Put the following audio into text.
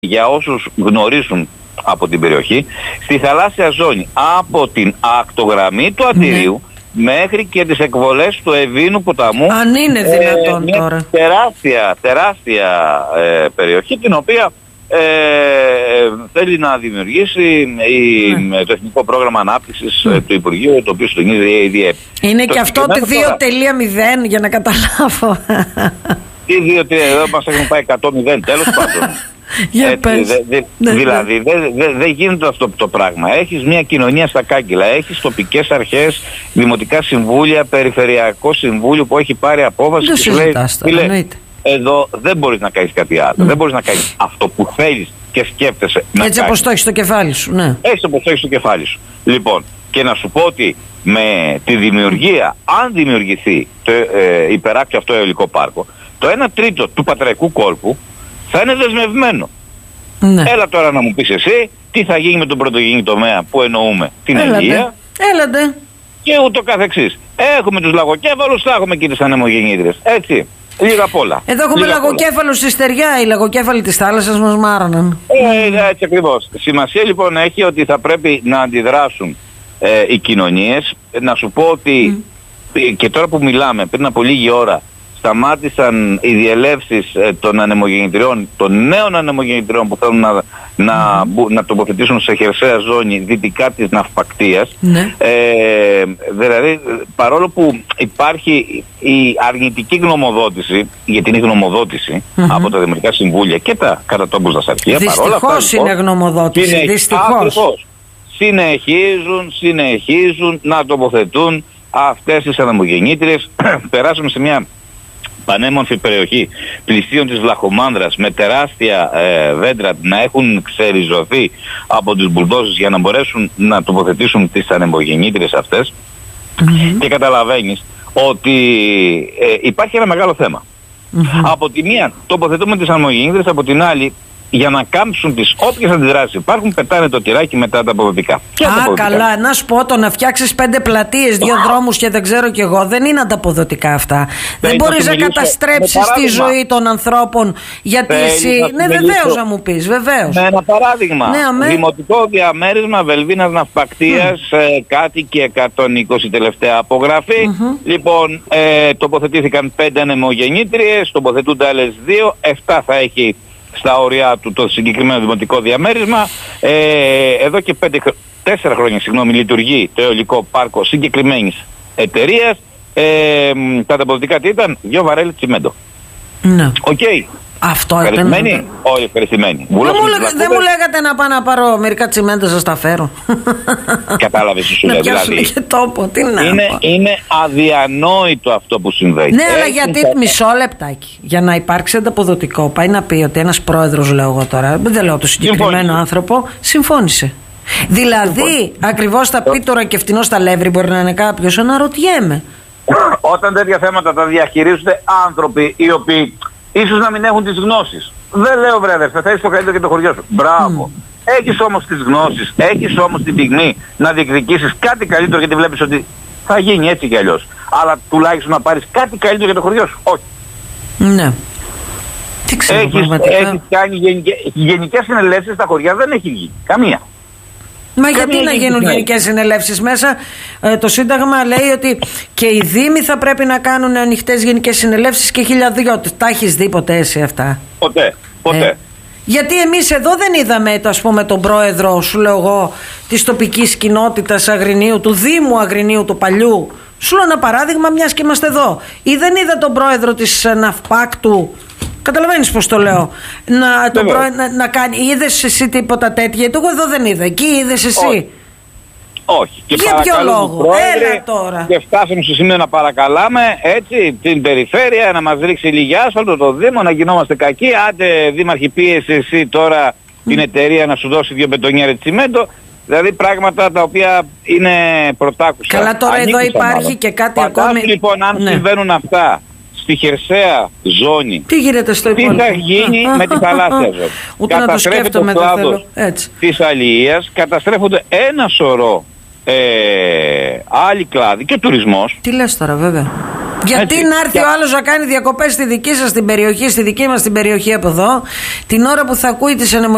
Για όσους γνωρίζουν από την περιοχή, στη θαλάσσια ζώνη από την ακτογραμμή του Αττηρίου μέχρι και τις εκβολές του Ευήνου ποταμού. Αν είναι δυνατόν μια τώρα. τεράστια περιοχή, την οποία θέλει να δημιουργήσει το Εθνικό Πρόγραμμα Ανάπτυξης του Υπουργείου, το οποίο συντονίζει η ΕΕΔ. Είναι και αυτό τη 2.0 για να καταλάβω. Τι 2.0, εδώ μας έχουν πάει 100-0, τέλος πάντων. Δηλαδή δεν γίνεται αυτό το πράγμα. Έχεις μια κοινωνία στα κάγκελα, έχεις τοπικές αρχές, δημοτικά συμβούλια, περιφερειακό συμβούλιο που έχει πάρει απόφαση και σου λέει εδώ δεν μπορείς να κάνεις κάτι άλλο, δεν μπορείς να κάνεις αυτό που θέλεις και σκέφτεσαι να έτσι όπως το έχεις στο κεφάλι σου. Ναι. Έτσι όπως το έχεις στο κεφάλι σου. Λοιπόν, και να σου πω ότι με τη δημιουργία, αν δημιουργηθεί το υπεράκτιο αυτό αιωλικό πάρκο, το 1/3 του πατραϊκού κόλπου θα είναι δεσμευμένο. Ναι. Έλα τώρα να μου πεις εσύ τι θα γίνει με τον πρωτογενή τομέα που εννοούμε την Αγγλία. Έλατε. Και ούτω καθεξής. Έχουμε τους λαγοκέφαλους, θα έχουμε και τις ανεμογεννήτριες. Έτσι. Λίγα απ' όλα. Εδώ έχουμε λαγοκέφαλους στη στεριά. Οι λαγοκέφαλοι της θάλασσας μας μάραναν. Έτσι ακριβώς. Σημασία λοιπόν έχει ότι θα πρέπει να αντιδράσουν οι κοινωνίες. Να σου πω ότι και τώρα που μιλάμε, πριν από λίγη ώρα, σταμάτησαν οι διελεύσεις των ανεμογεννητριών, των νέων ανεμογεννητριών που θέλουν να τοποθετήσουν σε χερσαία ζώνη δυτικά της ναυπακτείας. Ναι. Δηλαδή, παρόλο που υπάρχει η αρνητική γνωμοδότηση, γιατί είναι γνωμοδότηση από τα Δημοτικά Συμβούλια και τα κατά τόπους δασαρχεία, δυστυχώς είναι γνωμοδότηση. Δυστυχώς. Συνεχίζουν να τοποθετούν αυτές τις ανεμογεννήτριες. Περάσαμε σε μια πανέμορφη περιοχή πλησίων της Βλαχομάνδρας με τεράστια δέντρα να έχουν ξεριζωθεί από τους μπουλντόζες για να μπορέσουν να τοποθετήσουν τις ανεμογεννήτριες αυτές και καταλαβαίνεις ότι υπάρχει ένα μεγάλο θέμα. Από τη μία τοποθετούμε τις ανεμογεννήτριες, από την άλλη για να κάμψουν τις όποιες αντιδράσεις υπάρχουν, πετάνε το τυράκι μετά τα αποδοτικά. Καλά, να σου πω, το να φτιάξεις 5 πλατείες, 2 δρόμους και δεν ξέρω κι εγώ, δεν είναι ανταποδοτικά αυτά. Δεν μπορείς να καταστρέψεις τη ζωή των ανθρώπων γιατί εσύ. Ναι, βεβαίως να μου πεις, βεβαίως. Με ένα παράδειγμα. Ναι, δημοτικό διαμέρισμα Βελβίνας Ναυπακτείας, κάτοικοι 120 τελευταία απογραφή. Λοιπόν, τοποθετήθηκαν 5 ανεμογεννήτριες, τοποθετούνται άλλες 2, 7 θα έχει στα όρια του το συγκεκριμένο δημοτικό διαμέρισμα. Εδώ και 4 χρόνια λειτουργεί το αιωλικό πάρκο συγκεκριμένης εταιρείας. Τα ανταποδοτικά τι ήταν? 2 βαρέλι τσιμέντο. Ναι. Οκ. Αυτό ευχαριστημένοι? Όχι ευχαριστημένοι. Δεν μου λέγατε να πάω να πάρω μερικά τσιμέντα, σας τα φέρω. Κατάλαβες τι σου λέω. Δηλαδή, και τόπο, τι να είναι αδιανόητο αυτό που συμβαίνει. Ναι, αλλά γιατί μισό λεπτάκι. Για να υπάρξει ανταποδοτικό, πάει να πει ότι ένας πρόεδρος, λέω εγώ τώρα, δεν λέω το συγκεκριμένο άνθρωπο, συμφώνησε. Δηλαδή, ακριβώς τα πίτωρα και φτηνό στα λεύρη μπορεί να είναι κάποιος, αναρωτιέμαι. Όταν τέτοια θέματα τα διαχειρίζονται άνθρωποι οι οποίοι ίσως να μην έχουν τις γνώσεις. Δεν λέω βρε αδερφέ, θα έχεις το καλύτερο και το χωριό σου. Μπράβο. Έχεις όμως τις γνώσεις, έχεις όμως την πυγμή να διεκδικήσεις κάτι καλύτερο, γιατί βλέπεις ότι θα γίνει έτσι κι αλλιώς. Αλλά τουλάχιστον να πάρεις κάτι καλύτερο για το χωριό σου. Όχι. Ναι. Τι ξέρω, έχεις κάνει γενικές συνελεύσεις στα χωριά, δεν έχει γίνει. Καμία. Μα γιατί να γίνουν γενικές συνελεύσεις? Μέσα το Σύνταγμα λέει ότι και οι Δήμοι θα πρέπει να κάνουν ανοιχτές γενικές συνελεύσεις και χιλιαδιώτες. Τα έχεις δει ποτέ εσύ αυτά? Ποτέ. Γιατί εμείς εδώ δεν είδαμε, ας πούμε, τον πρόεδρο, σου λέω εγώ, της τοπικής κοινότητας Αγρινίου, του Δήμου Αγρινίου του παλιού. Σου λέω ένα παράδειγμα, μιας και είμαστε εδώ. Ή δεν είδα τον πρόεδρο της Ναυπάκτου. Καταλαβαίνεις πώς το λέω? Να κάνει. Είδες εσύ τίποτα τέτοια? Γιατί εγώ εδώ δεν είδα. Εκεί είδες εσύ? Όχι. Και για ποιο λόγο? Έλα τώρα. Και φτάσαμε στο σημείο να παρακαλάμε έτσι την περιφέρεια να μας ρίξει λίγη άσφαλτο, το Δήμο, να γινόμαστε κακοί. Άντε δήμαρχη, πίεσε εσύ τώρα την εταιρεία να σου δώσει 2 μπετονιέρες τσιμέντο. Δηλαδή πράγματα τα οποία είναι πρωτάκουσα. Καλά, τώρα εδώ υπάρχει και κάτι ακόμη. Λοιπόν, αν συμβαίνουν αυτά στη χερσαία ζώνη, τι γίνεται στο υπόλοιπο? Τι θα γίνει με τη θαλάσσια ζώνη? Ούτε να το σκέφτομαι, δεν θέλω. Της αλληλείας, καταστρέφονται ένα σωρό άλλοι κλάδοι και ο τουρισμός. Τι λες τώρα, βέβαια. Γιατί να έρθει ο άλλος να κάνει διακοπές στη δική σας την περιοχή, στη δική μας την περιοχή από εδώ, την ώρα που θα ακούει τις